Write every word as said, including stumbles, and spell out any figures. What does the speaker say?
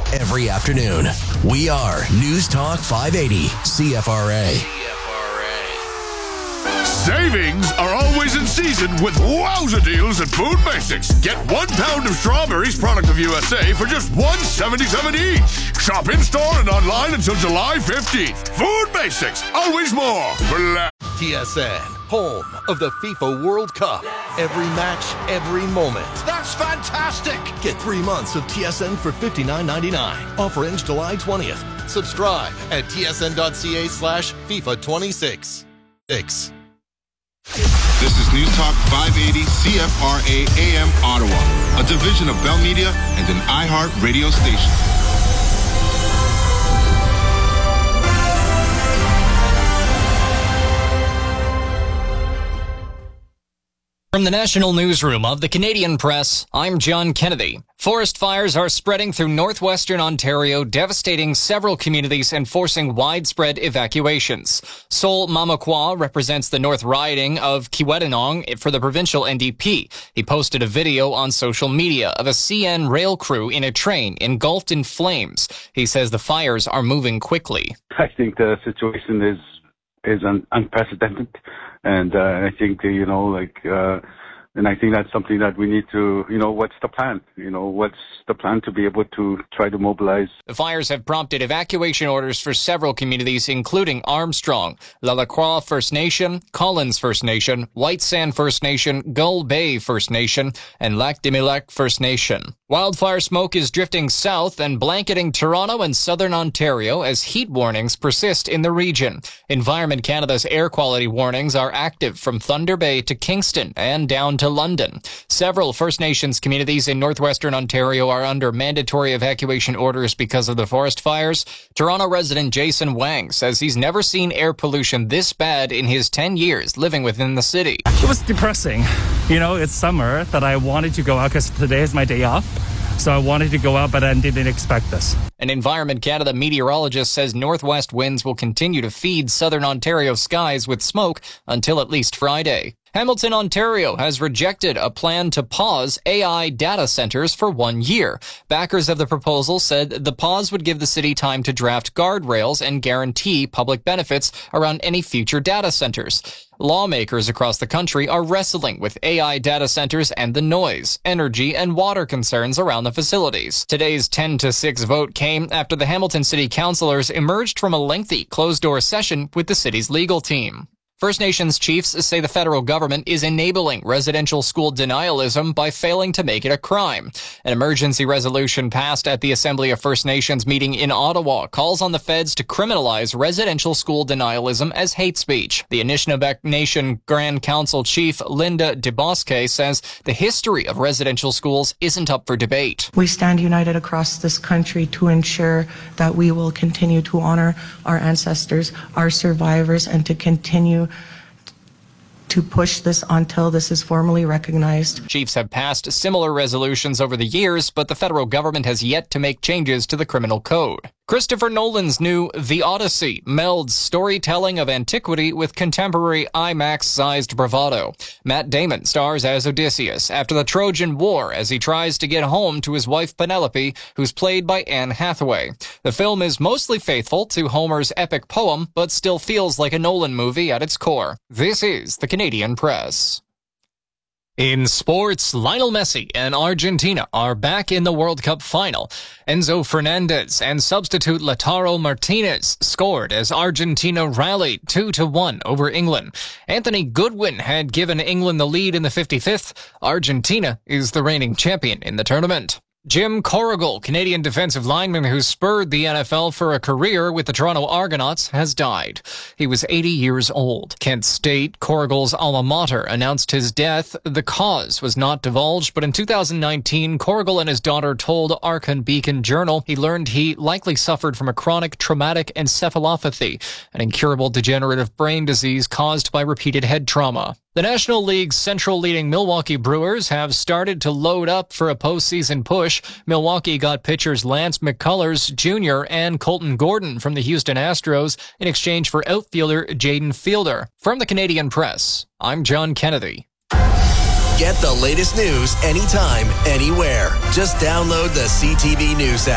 every afternoon. We are News Talk five eighty C F R A. Savings are always in season with wowza deals at Food Basics. Get one pound of strawberries, product of U S A, for just one dollar and seventy-seven cents each. Shop in-store and online until July fifteenth. Food Basics, always more. Blah. T S N, home of the FIFA World Cup. Every match, every moment. That's fantastic! Get three months of T S N for fifty-nine ninety-nine. Offer ends July twentieth. Subscribe at tsn.ca slash FIFA 26. Six. This is News Talk five eighty C F R A A M Ottawa, a division of Bell Media and an iHeart radio station. From the National Newsroom of the Canadian Press, I'm John Kennedy. Forest fires are spreading through northwestern Ontario, devastating several communities and forcing widespread evacuations. Sol Mamakwa represents the North Riding of Kiiwetinoong for the provincial N D P. He posted a video on social media of a C N rail crew in a train engulfed in flames. He says the fires are moving quickly. I think the situation is is un- unprecedented. And uh, I think, you know, like, uh, and I think that's something that we need to, you know, what's the plan? You know, what's the plan to be able to try to mobilize? The fires have prompted evacuation orders for several communities, including Armstrong, Lalacroix First Nation, Collins First Nation, White Sand First Nation, Gull Bay First Nation, and Lac des Mille First Nation. Wildfire smoke is drifting south and blanketing Toronto and southern Ontario as heat warnings persist in the region. Environment Canada's air quality warnings are active from Thunder Bay to Kingston and down to London. Several First Nations communities in northwestern Ontario are under mandatory evacuation orders because of the forest fires. Toronto resident Jason Wang says he's never seen air pollution this bad in his ten years living within the city. It was depressing. You know, it's summer that I wanted to go out because today is my day off. So I wanted to go out, but I didn't expect this. An Environment Canada meteorologist says northwest winds will continue to feed southern Ontario skies with smoke until at least Friday. Hamilton, Ontario has rejected a plan to pause A I data centers for one year. Backers of the proposal said the pause would give the city time to draft guardrails and guarantee public benefits around any future data centers. Lawmakers across the country are wrestling with A I data centers and the noise, energy, and water concerns around the facilities. Today's ten to six vote came after the Hamilton City Councillors emerged from a lengthy closed-door session with the city's legal team. First Nations chiefs say the federal government is enabling residential school denialism by failing to make it a crime. An emergency resolution passed at the Assembly of First Nations meeting in Ottawa calls on the feds to criminalize residential school denialism as hate speech. The Anishinaabe Nation Grand Council Chief Linda DeBosque says the history of residential schools isn't up for debate. We stand united across this country to ensure that we will continue to honor our ancestors, our survivors, and to continue to push this until this is formally recognized. Chiefs have passed similar resolutions over the years, but the federal government has yet to make changes to the criminal code. Christopher Nolan's new The Odyssey melds storytelling of antiquity with contemporary IMAX-sized bravado. Matt Damon stars as Odysseus after the Trojan War as he tries to get home to his wife Penelope, who's played by Anne Hathaway. The film is mostly faithful to Homer's epic poem, but still feels like a Nolan movie at its core. This is the Canadian Press. In sports, Lionel Messi and Argentina are back in the World Cup final. Enzo Fernandez and substitute Lautaro Martinez scored as Argentina rallied two to one over England. Anthony Goodwin had given England the lead in the fifty-fifth. Argentina is the reigning champion in the tournament. Jim Corrigal, Canadian defensive lineman who spurred the N F L for a career with the Toronto Argonauts, has died. He was eighty years old. Kent State, Corrigal's alma mater, announced his death. The cause was not divulged, but in two thousand nineteen, Corrigal and his daughter told Archon Beacon Journal he learned he likely suffered from a chronic traumatic encephalopathy, an incurable degenerative brain disease caused by repeated head trauma. The National League's central-leading Milwaukee Brewers have started to load up for a postseason push. Milwaukee got pitchers Lance McCullers Junior and Colton Gordon from the Houston Astros in exchange for outfielder Jaden Fielder. From the Canadian Press, I'm John Kennedy. Get the latest news anytime, anywhere. Just download the C T V News app.